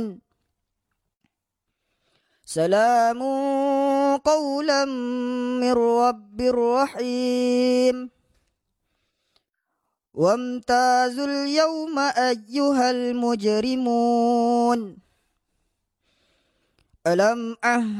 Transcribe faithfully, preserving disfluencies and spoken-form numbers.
سلام قولا من رب رحيم وامتازوا اليوم أيها المجرمون ألم أهد